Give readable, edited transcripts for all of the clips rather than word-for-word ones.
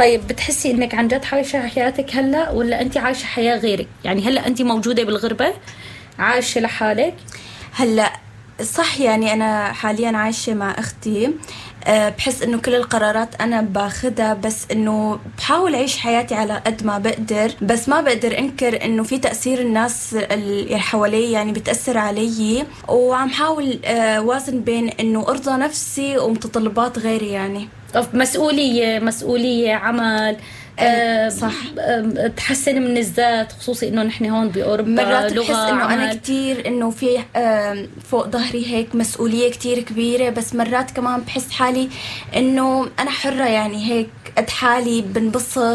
طيب بتحسي انك عن جد عايشة حياتك هلا ولا انت عايشة حياة غيرك؟ يعني هلا انت موجودة بالغربة عايشة لحالك؟ هلا صح، يعني أنا حاليا عايشة مع أختي. بحس إنه كل القرارات أنا باخدها، بس إنه بحاول أعيش حياتي على قد ما بقدر، بس ما بقدر أنكر إنه في تأثير الناس اللي حوالي يعني بتأثر علي، وعم حاول وازن بين إنه أرضى نفسي ومتطلبات غيري. يعني مسؤولية عمل، صح. تحسن من الذات، خصوصي انه نحن هون باوروبا مرات لغة بحس انه عمل. انا كتير انه في فوق ظهري هيك مسؤولية كتير كبيرة، بس مرات كمان بحس حالي انه انا حرة، يعني هيك قد حالي بنبسط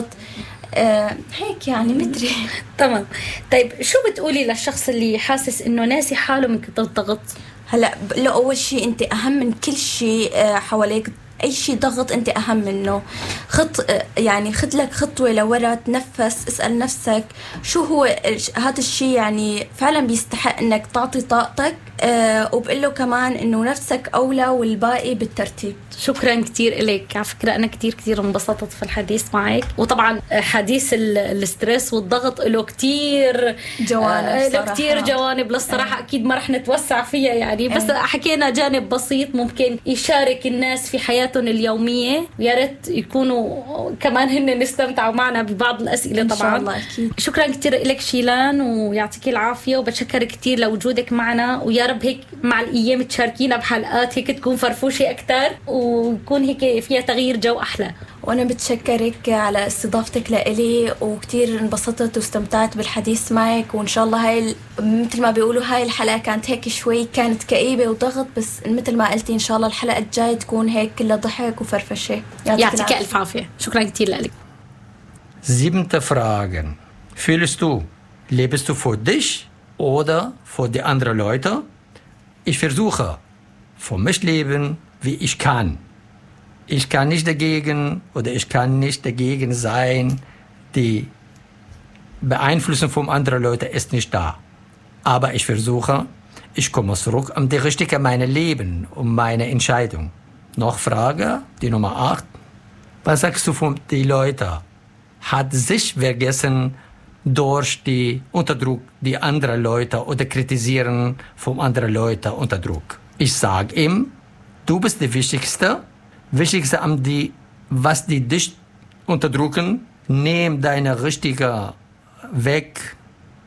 هيك، يعني مدري. تمام. طيب شو بتقولي للشخص اللي حاسس انه ناسي حاله من كتر الضغط؟ هلا اول شيء انت اهم من كل شيء حواليك. اي شيء ضغط انت اهم منه. يعني خد لك خطوه لورا، تنفس، اسال نفسك شو هو هذا الشيء، يعني فعلا بيستحق انك تعطي طاقتك، وبقول له كمان انه نفسك اولى والباقي بالترتيب. شكرا كتير لك. على فكرة أنا كتير انبسطت في الحديث معك، وطبعا حديث الستريس والضغط له كتير جوانب، له كتير جوانب للصراحة. أكيد ما رح نتوسع فيها يعني، بس حكينا جانب بسيط ممكن يشارك الناس في حياتهم اليومية، ويا ريت يكونوا كمان هن نستمتعوا معنا ببعض الأسئلة طبعا. إن شاء الله أكيد. شكرا كتير لك شيلان، ويعطيك العافية، وبتشكر كتير لوجودك معنا، ويا رب هيك مع الأيام تشاركينا بحلقات هيك تكون فرفوشة أكتر، ويكون هيك فيها تغيير جو أحلى. وأنا بتشكرك على استضافتك لإلي، وكتير انبسطت واستمتعت بالحديث معك، وإن شاء الله هاي مثل ما بيقولوا هاي الحلقة كانت هيك شوي كانت كئيبة وضغط، بس مثل ما قلتي إن شاء الله الحلقة الجاية تكون هيك كلها ضحك وفرفشة. يعطيك ألف عافية. شكرا كتير لك. 7. Fragen. Fühlst du, lebst du für dich oder für die anderen Leute? Ich versuche, für mich leben, wie ich kann. Ich kann nicht dagegen oder ich kann nicht dagegen sein. Die Beeinflussung von anderen Leuten ist nicht da. Aber ich versuche, ich komme zurück um die richtige meine Leben, um meine Entscheidung. Noch Frage, die Nummer 8. Was sagst du von den Leuten? Hat sich vergessen durch die Unterdruck die anderen Leute oder kritisieren von anderen Leuten unter Druck? Ich sage ihm, du bist die Wichtigste an die, was die dich unterdrücken, nimm deine richtige Weg,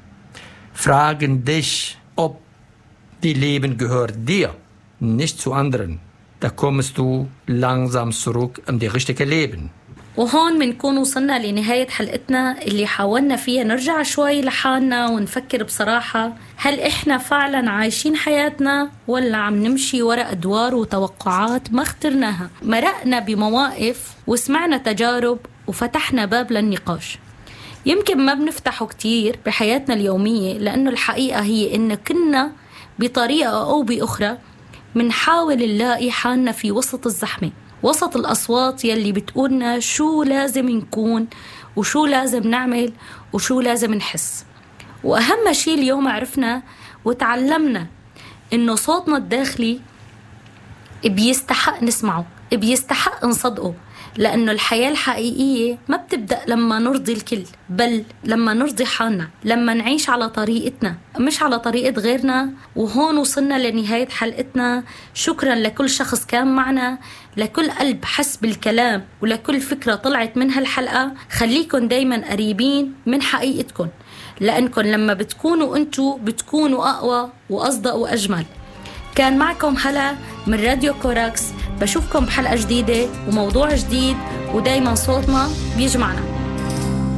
fragen dich, ob die Leben gehört dir, nicht zu anderen. Da kommst du langsam zurück in die richtige Leben. وهون منكون وصلنا لنهاية حلقتنا اللي حاولنا فيها نرجع شوي لحالنا ونفكر بصراحة، هل إحنا فعلا عايشين حياتنا ولا عم نمشي وراء أدوار وتوقعات ما اخترناها؟ مرقنا بمواقف وسمعنا تجارب وفتحنا باب للنقاش يمكن ما بنفتحه كتير بحياتنا اليومية، لأنه الحقيقة هي إن كنا بطريقة أو بأخرى منحاول نلاقي حالنا في وسط الزحمة، وسط الأصوات يلي بتقولنا شو لازم نكون وشو لازم نعمل وشو لازم نحس. وأهم شيء اليوم عرفنا وتعلمنا إنه صوتنا الداخلي بيستحق نسمعه، بيستحق نصدقه، لأنه الحياة الحقيقية ما بتبدأ لما نرضي الكل، بل لما نرضي حالنا، لما نعيش على طريقتنا مش على طريقة غيرنا. وهون وصلنا لنهاية حلقتنا. شكرا لكل شخص كان معنا، لكل قلب حس بالكلام، ولكل فكرة طلعت من هالحلقة. خليكن دايما قريبين من حقيقتكن، لأنكن لما بتكونوا أنتوا بتكونوا أقوى وأصدق وأجمل. كان معكم هلا من راديو كوراكس. بشوفكم بحلقة جديدة وموضوع جديد، ودايما صوتنا بيجمعنا.